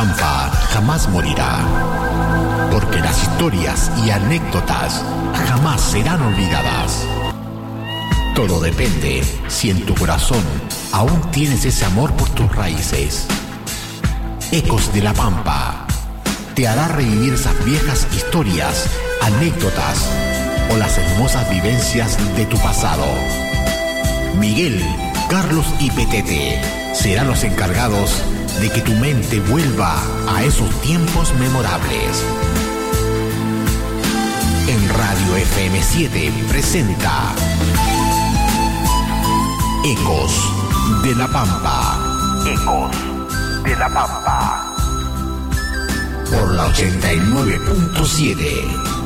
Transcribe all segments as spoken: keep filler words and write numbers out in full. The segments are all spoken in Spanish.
Pampa jamás morirá, porque las historias y anécdotas jamás serán olvidadas. Todo depende si en tu corazón aún tienes ese amor por tus raíces. Ecos de la Pampa te hará revivir esas viejas historias, anécdotas o las hermosas vivencias de tu pasado. Miguel, Carlos y Petete serán los encargados de que tu mente vuelva a esos tiempos memorables. En Radio F M siete presenta Ecos de la Pampa. Ecos de la Pampa. Por la ochenta y nueve punto siete.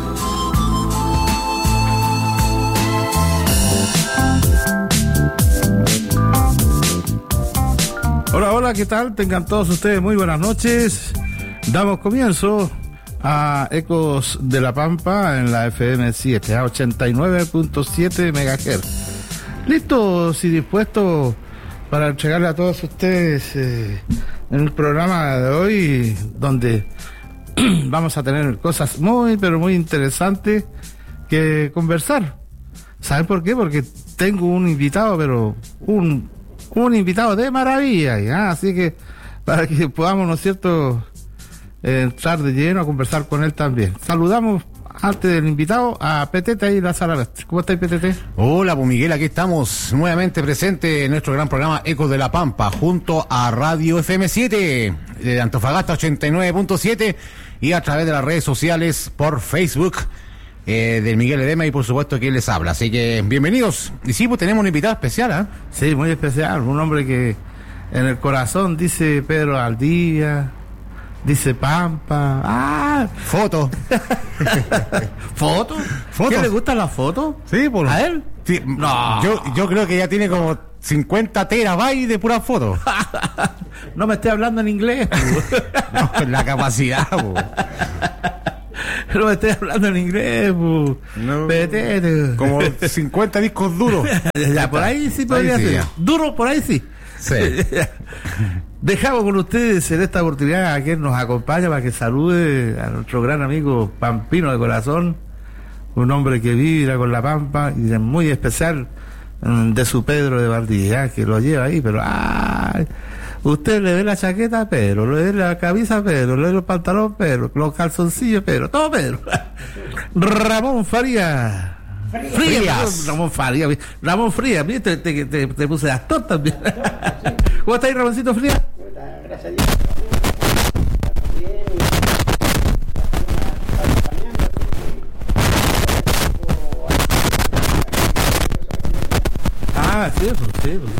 Hola, hola, ¿qué tal? Tengan todos ustedes muy buenas noches. Damos comienzo a Ecos de la Pampa en la F M siete, a ochenta y nueve punto siete megahertz. Listos y dispuestos para entregarle a todos ustedes eh, en el programa de hoy, donde vamos a tener cosas muy, pero muy interesantes que conversar. ¿Saben por qué? Porque tengo un invitado, pero un... un invitado de maravilla, ¿ya? Así que para que podamos, ¿no es cierto?, eh, entrar de lleno a conversar con él también. Saludamos antes del invitado a Petete ahí en la sala. ¿Cómo estáis, Petete? Hola, pues Miguel, aquí estamos nuevamente presentes en nuestro gran programa Ecos de la Pampa, junto a Radio F M siete de Antofagasta ochenta y nueve punto siete y a través de las redes sociales por Facebook Eh, del Miguel Edema y por supuesto quien les habla, así que bienvenidos. Y sí, pues tenemos un invitado especial, ¿eh? Sí, muy especial, un hombre que en el corazón dice Pedro Aldía, dice Pampa, ¡ah! Foto. ¿Foto? ¿Foto? ¿Qué le gustan las fotos? Sí, por... ¿A él? Sí, no. Yo, yo creo que ya tiene como cincuenta terabytes de puras fotos. No me esté hablando en inglés. No, la capacidad, po. No me estoy hablando en inglés, pu. No, Petete. como cincuenta discos duros. Ya, por ahí sí podría ahí sí, ser. ya. Duro, por ahí sí. Sí. Dejamos con ustedes en esta oportunidad a quien nos acompaña para que salude a nuestro gran amigo pampino de corazón, un hombre que vibra con la Pampa y es muy especial, de su Pedro de Valdivia, que lo lleva ahí, pero ¡ay! Usted le ve la chaqueta a Pedro, le ve la camisa a Pedro, le ve los pantalones a Pedro, los calzoncillos a Pedro, todo Pedro. Ramón Farías. Frías. Frías. Ramón Farías. Ramón Frías, te, te, te, te puse actor también. ¿Cómo está ahí, Ramoncito Frías? Gracias a Dios. Ah, sí, pues, sí, pues.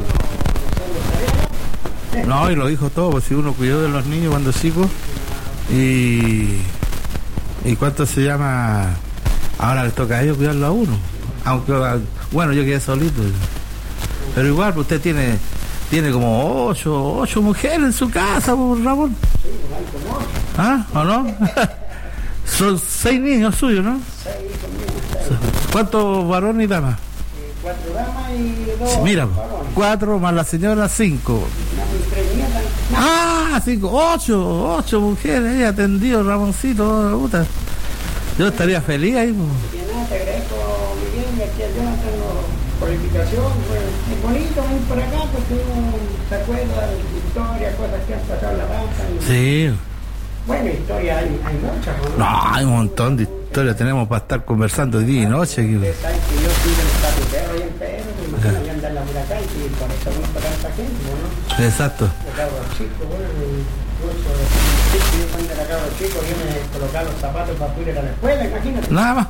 No, y lo dijo todo, pues si uno cuidó de los niños cuando chicos y y cuánto se llama, ahora les toca a ellos cuidarlo a uno, aunque bueno, yo quedé solito, pero igual pues usted tiene tiene como ocho ocho mujeres en su casa, pues, Ramón. ¿Ah? ¿O no? Son seis niños suyos, ¿no? Seis hijos míos. ¿Cuántos varones y damas? Cuatro damas y dos. Sí, mira, varones. cuatro más la señora, cinco. Tres nietas. Ah, cinco, ocho, ocho mujeres ahí atendido, Ramoncito, puta. Yo estaría feliz ahí, pues. Que nada, te agradezco, Miguel, y aquí a Jonathan por la invitación. Pues, es bonito venir por acá porque uno se acuerda de historias, cosas que han pasado en la Pampa. Y... Sí. Bueno, historias hay, hay muchas, ¿no? No, hay un montón de historias, tenemos para estar conversando día y noche. Aquí. Ustedes saben que yo fui del patrullero y el perro, me imagino que andar en la Muracán y por eso conozco a tanta gente, ¿no? Exacto. Yo cabro chico, bueno, incluso yo cuando era cabro chico yo me colocaba los zapatos para poder ir a la escuela, imagínate. Nada más.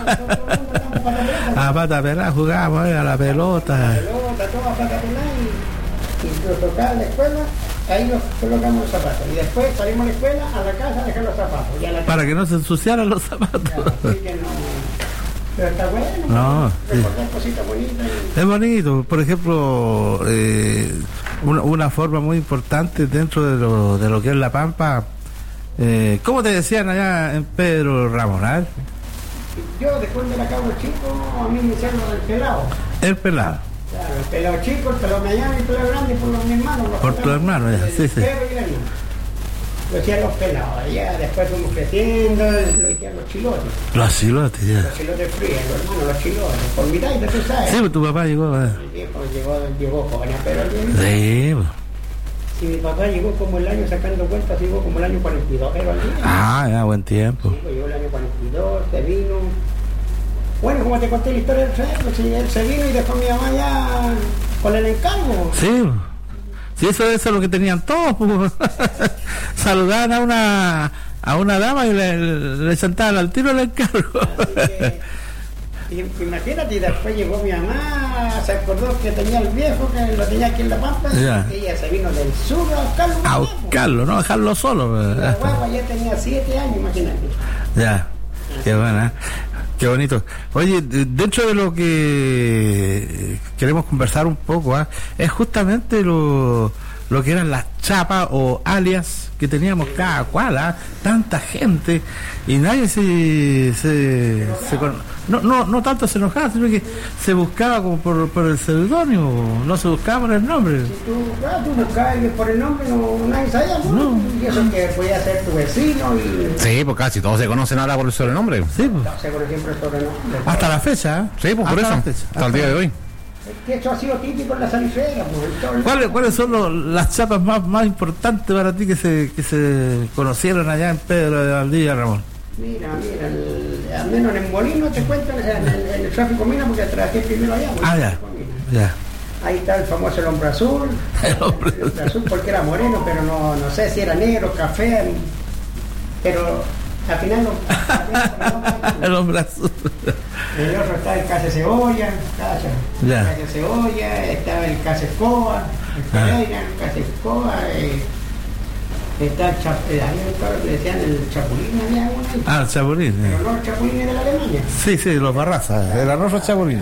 A pata pelada jugábamos eh, a la pelota. La pelota, toda pata pelada y, y lo tocaba en la escuela, ahí nos colocamos los zapatos. Y después salimos a la escuela, a la casa a dejar los zapatos. Y a la Para que no se ensuciaran los zapatos. Ya, así que no. Pero está bueno, No, recordar sí. cositas bonitas. Y... Es bonito, por ejemplo, eh, una, una forma muy importante dentro de lo, de lo que es la Pampa. Eh, ¿Cómo te decían allá en Pedro Ramón? ¿Eh? Yo después de la cabro chico, a mí me hicieron el pelado. El pelado. Claro, el pelado chico, el pelado mediano y el pelado grande por los mis hermanos. Los Por tu hermano, ya, el sí, sí. perro y la niña. lo decían los pelados, ya después fuimos creciendo, lo decían los chilotes. Los chilotes, ya. Los chilotes fríos, los hermanos, los chilotes, por mitad, y tú sabes. Sí, pues tu papá llegó, ¿verdad? El viejo llegó, llegó joven, pero el viejo, Sí, pues. si mi papá llegó como el año, sacando cuentas, llegó como el año cuarenta y dos, pero al día. Ah, ya, buen tiempo. Sí, pues llegó el año cuarenta y dos, se vino. Bueno, como te conté la historia del tren, pues sí, él se vino y dejó a mi mamá ya con el encargo. Sí, pues. Sí, eso, eso es lo que tenían todos, pues. Saludaban a una a una dama y le, le sentaban al tiro el encargo. Así que, y, imagínate, y después llegó mi mamá, se acordó que tenía el viejo, que lo tenía aquí en La Pampa, Ya. y ella se vino del sur a buscarlo. A buscarlo, no dejarlo solo. La ¿Verdad? guagua ya tenía siete años, imagínate. Ya, qué buena, qué bonito. Oye, de- dentro de lo que queremos conversar un poco, ¿ah? Es justamente lo, lo que eran las chapas o alias que teníamos cada cual, ¿ah? Tanta gente y nadie se, se, se con- no, no, no tanto se enojaba, sino que se buscaba como por, por el seudónimo, no se buscaba por el nombre. Si tú, claro, tú buscabas y por el nombre, no, nadie sabía, ¿no? No. Y eso que podía ser tu vecino y Sí, pues casi todos se conocen ahora por el sobrenombre. Sí, pues, no sé, por ejemplo, el sobrenombre. hasta la fecha, ¿ah? Sí, pues por Hasta eso, la fecha, hasta el día de hoy. Es que eso ha sido típico en la salifera, pues. en todo el- ¿Cuáles, ¿Cuáles son los- las chapas más, más importantes para ti que se, que se conocieron allá en Pedro de Valdivia, Ramón? Mira, mira, el- al menos en el Molino te cuento, en, en- en el tráfico mina, porque trabajé primero allá. pues, Ah, en ya, el tráfico mina. ya. Ahí está el famoso el hombre azul. El hombre El hombre azul porque era moreno, pero no, no sé si era negro, café, pero al final no. El hombre azul. El otro está el Case Cebolla, cacha. Ya. El Case Cebolla, estaba el Case Escoba, el Pereira, el Case Escoba, eh, está el Chap, eh, había un carro que le decían el Chapulín, había uno ahí, Ah, el Chapulín. pero eh. no el Chapulín de la Alemania. Sí, sí, los Barrazas, el arroz Chapulín.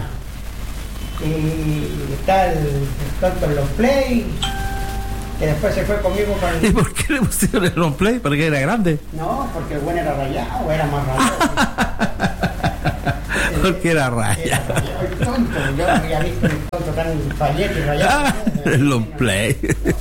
Y está el, el tonto en los Play, que después se fue conmigo para ¿Y el... por qué le pusieron el long play? Porque era grande. No, porque el buen era rayado, era más rayado. Porque era Era raya. rayado el tonto, yo no había visto un tonto tan fallete y rayado. Ah, el long play.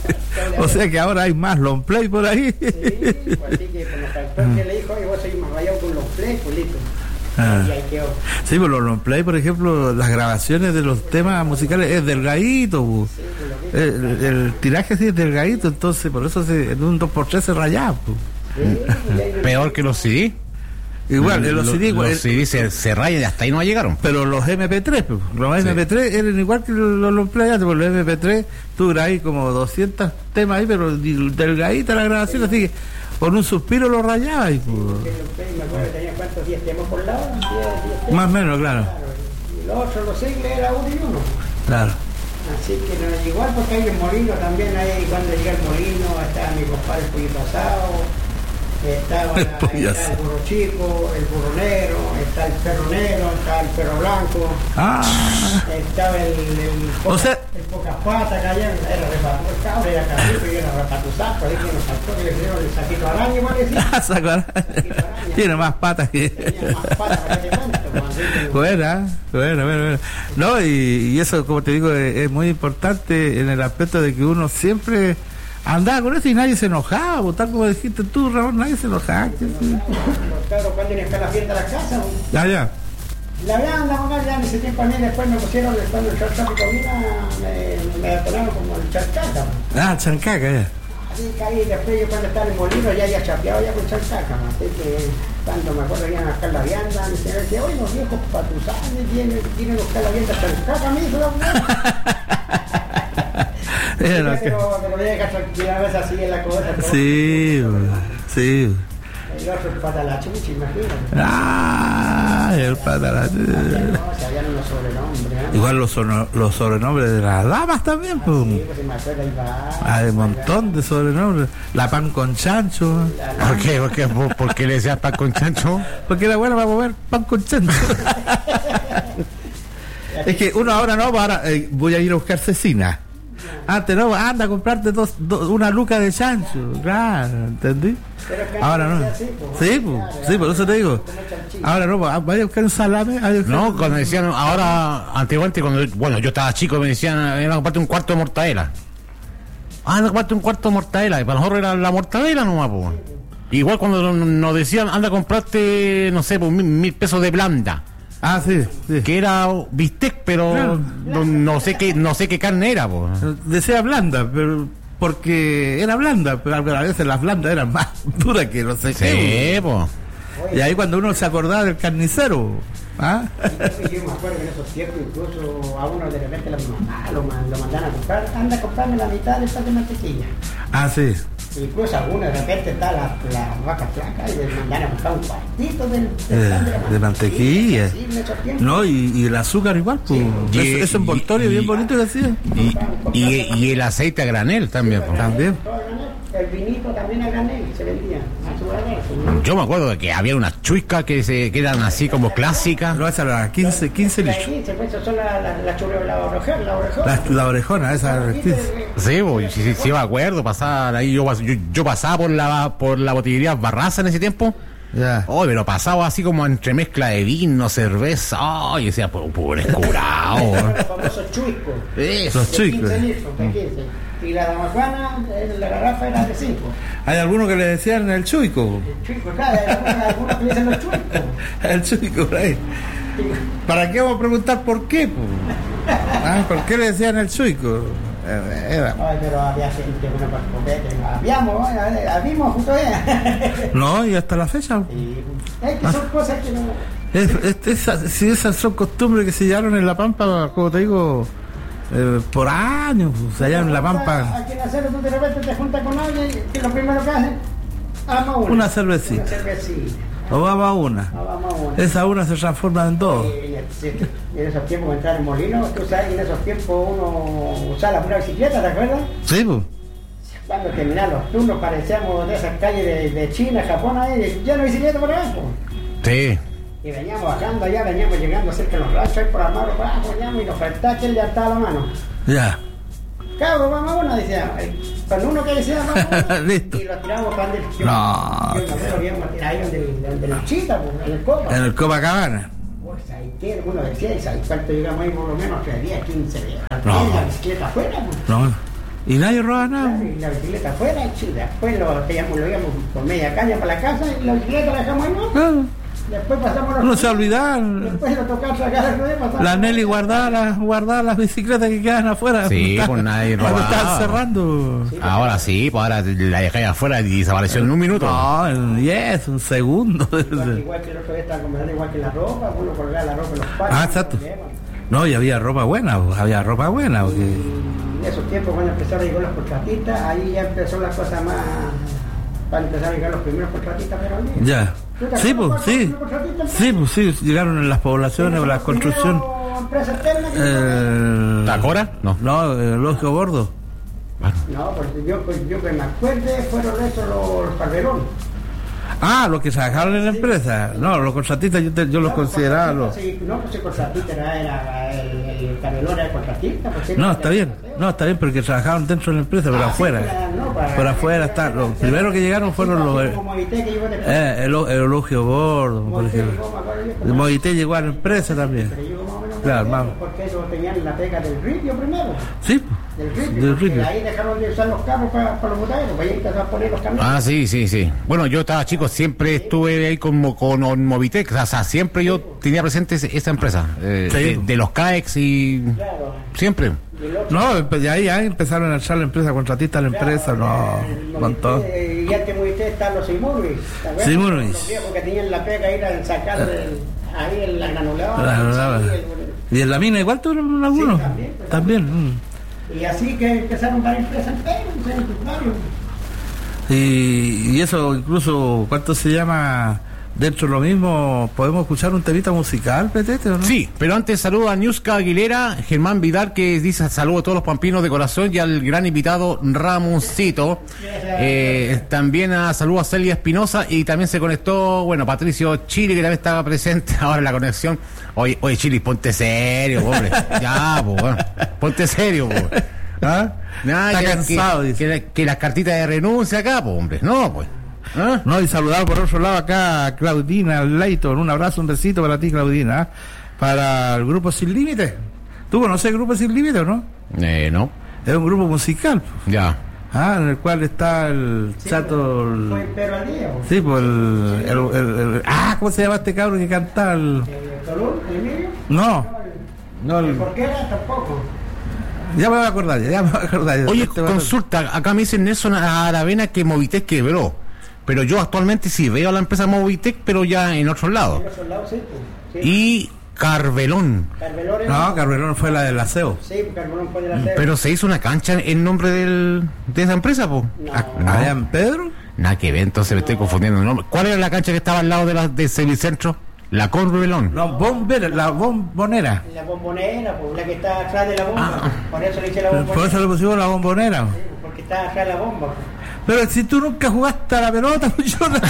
O sea que ahora hay más long play por ahí. Sí, pues así que como faltó que le dijo, oye, vos seguís más rayado con los play, pues listo. Ah. Y ahí quedó. Sí, pues los long play, por ejemplo, las grabaciones de los temas musicales es delgadito. Bu. Sí, pues lo que- El, el tiraje sí es delgadito, entonces por eso se, en un dos por tres se rayaba. Bu. Sí, y ahí- Peor que los C D. Igual, en los Lo- C D, igual, los C D se, se rayan y hasta ahí no llegaron. pero los M P tres, pues, los Sí. M P tres eran igual que los long play antes, porque los M P tres tú grabás como doscientos temas ahí, pero di- delgadita la grabación, así que con un suspiro lo rayabas. Y, pues, que los play, me acuerdo que tenía cuántos diez temas por lado, diez, diez temas. más o menos, claro. Claro, y los otros, los singles era uno y uno. Claro. Así que no, igual porque hay el molino también, ahí cuando llega el molino, está mi compadre el pollito asado, estaba, El está pollo el asado. burro chico, el burro negro, está el perro negro, está el perro blanco, Ah, estaba el, el, O poca- sea- el pocas patas que allá era repatú, el cabro era cabrito y era repatuzaco, ahí que nos faltó que le pusieron el saquito araña igual decía, saco araña. Tiene más patas que. tenía más patas para que te cuento, pues, así que- Buena, bueno, bueno, bueno. No, y, y eso, como te digo, es, es muy importante en el aspecto de que uno siempre andaba con eso y nadie se enojaba, o tal como dijiste tú, Ramón, nadie se enojaba. que sí. los cabros cuando iban a estar la fiesta a la casa, pues, Ya, ya. la verdad andamos ya en ese tiempo a mí después me pusieron cuando el charchaco comida me, me detonaron como el charcaca. Ah, chancaca, ya. Así que ahí después yo cuando estaba en el molino ya había chapeado ya con charcaca. Así que cuando me acuerdo que iban a buscar la vianda, me decían, decía, oye los viejos patusanes tienen, tienen que buscar la vianda charcaca, me hizo la Era que- Pero me lo voy a dejar tranquila, a veces así es la cosa. todo. Sí, sí. El otro el pata la chucha, imagínate. Ah, el patarate. No, se habían unos sobrenombres, ¿eh? Igual los, sono- los sobrenombres de las damas también, pues. Sí, pues si me acuerdo ahí va. Hay un montón de sobrenombres. La pan con chancho. ¿Por qué? ¿Por qué, por, por qué le decías pan con chancho? Porque la buena va a comer pan con chancho. Es que uno ahora no, ahora eh, voy a ir a buscar cecina. Antes no, anda a comprarte dos, dos- una luca de chancho. Claro, ¿entendí? Pero es que Ahora no. antes decía así, pues, Sí, pues, claro, sí, por eso te digo. como chanchito. Ahora no, pues, vaya a buscar un salame. vaya a buscar- No, cuando decían, ahora, antiguamente, cuando, bueno, yo estaba chico, me decían, iban a comprarte un cuarto de mortadela. Ah, anda a comprarte un cuarto de mortadela. Y para nosotros era la mortadela nomás, po. Igual cuando nos decían, anda a comprarte, no sé, pues mil, mil pesos de blanda. Ah, sí, sí. Que era bistec, pero Claro. no, no sé qué, no sé qué carne era, po. Decía blanda, pero porque era blanda, pero a veces las blandas eran más duras que no sé qué. Sí, po. Y ahí cuando uno se acordaba del carnicero, ¿ah? Yo me acuerdo que en esos tiempos incluso a uno de repente la mamá lo, man- lo mandaban a comprar, anda a comprarme la mitad del pan de mantequilla. Ah, sí. Incluso a uno de repente está la, la vaca flaca y le mandan a buscar un cuartito del, del Eh, pan de, la de mantequilla. Sí, en esos tiempos. No, y, y el azúcar igual, pues. Y- Ese, ese envoltorio y- bien bonito que hacía. Y, y, y el aceite a granel también, po. También. Todo a granel. El vinito también a granel se vendía. A su granel. Yo me acuerdo de que había unas chuicas que, se, que eran así como clásicas. No, esa era quince, quince La litros. quince, pues, esas son las la, la, churro- la orejona. La orejona. La, la orejona, esa era quince. Sí, pues, sí, sí, sí me acuerdo, pasaba ahí, yo, pas- yo, yo pasaba por la por la botillería Barraza en ese tiempo. Ya. Oh, pero pasaba así como entre mezcla de vino, cerveza. Oh, y decía, pues, pobre curado. Los famosos chuicos. Eso. Los De chicos. quince litros, de quince. Y la damajuana, eh, la garrafa era de cinco. Hay algunos que le decían el chuico. El chuico, claro, hay algunos, algunos que le dicen los chuicos. El chuico, por ahí. ¿Para qué vamos a preguntar por qué? Po? Ah, ¿por qué le decían el chuico? Eh, Era. Ay, pero había gente, bueno, para copete, habíamos, eh, habíamos justo allá. No, y hasta la fecha. Y es que son cosas que no... Es, es- esas, si esas son costumbres que se llevaron en La Pampa, como te digo, eh, por años. O sea, allá en La Pampa, Aquí en la selva tú de repente te juntas con alguien que lo primero que hacen, ama una. Una cervecita. Una cervecita. o va una. Ama una. Esa una se transforma en dos. Y, y, y en esos tiempos entrar en molino, tú sabes, en esos tiempos uno usaba la pura bicicleta, ¿te acuerdas? Sí, pues. Cuando terminaban los turnos parecíamos de esas calles de, de China, Japón, ahí, ya no hay bicicleta por abajo. Sí. Y veníamos bajando allá, veníamos llegando cerca de los ranchos, ahí por la mano, abajo, veníamos y nos faltaba que él le ataba la mano. Ya. Cabro, vamos a una, decía. Cuando uno que decía, vamos a una, Listo. y lo tiramos para donde el No. Yo me acuerdo que íbamos a tirar ahí donde, donde la chita, pues, en el copa. En el Copacabana. Pues ahí que uno decía, ¿y sabes cuánto llegamos ahí por lo menos? Que diez, quince días. No. Y la bicicleta afuera, pues. No. Y nadie roba nada. Y la bicicleta afuera, y después lo, teníamos, lo íbamos por media caña para la casa y la bicicleta la dejamos ahí, ¿no? Claro. Después pasamos los... Uno se olvidaba. Después lo tocamos sacar el ruedo, pasamos... La Nelly guardaba las, guardaba las bicicletas que quedan afuera. Sí, pues nadie Cuando robaba. estaban cerrando. Ahora sí, pues ahora la dejé afuera y desapareció en un minuto. No, en diez, un segundo. Igual, igual que el otro día estaba comiendo igual que la ropa, uno colgaba la ropa en los patios. Ah, exacto. No, y había ropa buena, pues, había ropa buena. Porque... Y en esos tiempos cuando empezaron a llegar los contratistas, ahí ya empezó la cosa más... Para empezar a llegar los primeros contratistas peronistas. Ya. ¿Tú te Sí, pues, acuerdas sí. cuando los contratistas Sí, pues, sí, llegaron en las poblaciones, en la construcción. ¿Empresa externa? Eh, ¿Tacora? No. No, el Lógico Gordo. No, porque yo, pues, yo que me acuerde fueron esos los, los Calderón. Ah, los que trabajaron en la empresa. No, los contratistas yo, te- yo los consideraba los... Sí, no, pues el contratista era, era el, el Calderón era el contratista. Pues, sí, No, está bien, no, está bien, porque trabajaban dentro de la empresa, pero Ah, sí, afuera. claro, no, para- Por afuera está. Los primeros que llegaron fueron los. Como Movité, que llegó después. Eh, el, el elogio gordo, por Movité ejemplo. llegó, me acuerdo yo, El como- Movité llegó a la empresa también. Pero llegó más o menos Claro, Movité, más. porque ellos tenían la pega del ripio primero. Sí, Del ripio. del porque ripio. ahí dejaron de usar los carros para, para los botaderos, pues ahí empezaron a poner los camiones. Ah, sí, sí, sí. Bueno, yo estaba chico, siempre estuve ahí como con Movitec, o sea, siempre yo tenía presente ese- esa empresa, eh, Sí. de, de los C A E X y Claro. siempre. Y el otro- No, pues de ahí, ahí empezaron a echar la empresa, contratistas a la empresa, no, el un montón. Movité, y antes Movité están los Simurris. ¿te acuerdas? Simurris. Los viejos que tenían la pega ir a sacar el- ahí el granulador. La granuladora. sí, el- Y en la mina igual tuvieron algunos. Sí, también, pero- También. mm. Y así que empezaron varias empresas enteras, varios. Y, y eso incluso, ¿cuánto se llama? Dentro de lo mismo, ¿podemos escuchar un temita musical, Petete, o no? Sí, pero antes saludo a Niuska Aguilera, Germán Vidal, que dice saludo a todos los pampinos de corazón, y al gran invitado Ramoncito. Eh, también a saludo a Celia Espinosa, y también se conectó, bueno, Patricio Chile, que también estaba presente ahora en la conexión. Oye, oye Chile, ponte serio, pobre. Ya, po, bueno, ponte serio, po. ¿Ah? Nah, Está que, cansado, que, dice. que, que las cartitas de renuncia acá, po, hombre. No, pues. ¿Ah? No, y saludar por otro lado acá a Claudina Leighton. Un abrazo, un besito para ti, Claudina. ¿eh? Para el grupo Sin Límite. ¿Tú conoces el grupo Sin Límite o no? Eh, no. Es un grupo musical. Ya. Ah, en el cual está el Sí, chato. Fue El, el Pedro al día. sí, pues el, el, el- el- Ah, ¿cómo se llama este cabrón que canta? El, ¿El Colón? ¿El Emilio? no, no, ¿El el, Porquera? Tampoco. ya me voy a acordar, ya me voy a acordar. Oye, Este va a- consulta, acá me dicen Nelson Aravena que Movitec quebró, pero yo actualmente sí veo a la empresa Movitec, pero ya en otros lados. En los lados, sí, pues. Sí. Y Carvelón, Carvelón era- No, Carmelón fue la del aseo. Sí, Carvelón fue de la sede. pero se hizo una cancha en nombre del, de esa empresa, po. No. Ah, ¿Allá en Pedro? Nada que ver, entonces me estoy confundiendo el nombre. ¿Cuál era la cancha que estaba al lado de la de Servicentro? La Carvelón. No, bombera, la bombonera. La bombonera, pues, la que está atrás de la bomba. Por eso le hice la bombonera. Por eso le pusimos la bombonera. Sí, porque está atrás de la bomba. Pero si tú nunca jugaste a la pelota, pues yo no.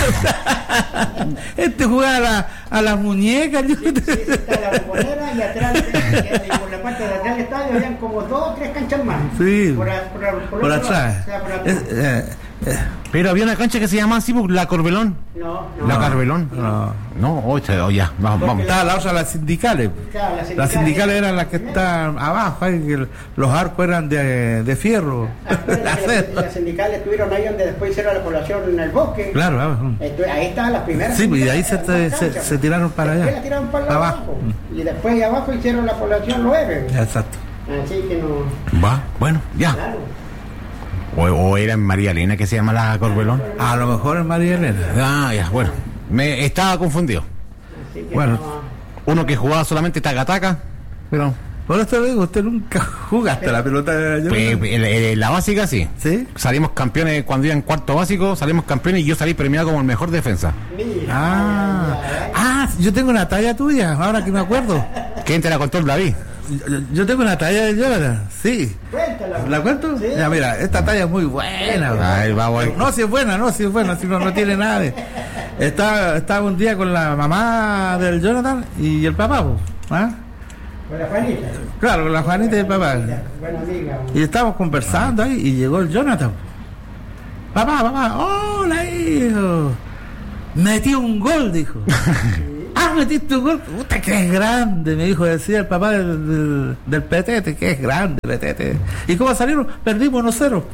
Este jugaba a la, a las muñecas. Yo... Sí, sí, está la bombonera y atrás, y por la parte de atrás del estadio habían como dos o tres canchas más. Sí, Por, a- por, a- por por otro lado, atrás. o sea, por atrás. Es, eh, eh, Pero había una cancha que se llamaba así, po, la Carvelón. No, no. La Carvelón. no. No, oh, oh, ya, vamos, vamos. Estaba la otra, las sindicales. Claro, las Las sindicales eran las que están abajo, ahí, que el- los arcos eran de, de fierro. Acuérdate que las, las sindicales estuvieron ahí donde después hicieron la población en el bosque. Claro, ah, Entonces, ahí estaban las primeras. sí, pues, y de ahí se, sindicales, se, las se, canchas. tiraron para Después allá. la tiraron para Abajo. abajo. Y después ahí abajo hicieron la población nueve. Exacto. Así que no. Va, bueno, ya. Claro. O, o era en María Elena que se llama la Carvelón. A lo mejor es María Elena. Ah, ya, bueno. Me estaba confundido. Así que Bueno. no. Uno que jugaba solamente taca-taca, pero. Por eso le digo, usted nunca jugaste a la pelota de la Pues, en- en la básica sí. ¿Sí? Salimos campeones cuando iba en cuarto básico, salimos campeones y yo salí premiado como el mejor defensa. Mira, Ah, ya, ya, ya. ah, yo tengo una talla tuya, ahora que me acuerdo. ¿Quién te la contó el David? Yo, yo tengo una talla de Jonathan, sí. Cuéntala. ¿La cuento? Sí. Ya, mira, esta talla es muy buena. Ay, vamos. No, si es buena, no, si es buena, si no, no tiene nada de... Estaba, estaba un día con la mamá del Jonathan y el papá, pues, ¿ah? Con la Juanita. Claro, con la Juanita y el papá. Buena amiga. Y estábamos conversando ahí y llegó el Jonathan. Papá, papá, hola hijo. Metí un gol, dijo. Ah, metiste un gol. Puta, que es grande, me dijo, decía el papá del, del, del Petete, que es grande, Petete. ¿Y cómo salieron? Perdimos uno cero.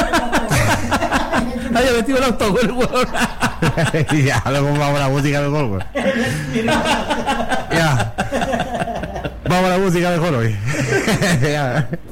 Había metido el autogol, weón. Ya, luego vamos a la música mejor, güey. Ya. Vamos a la música mejor hoy. Ya.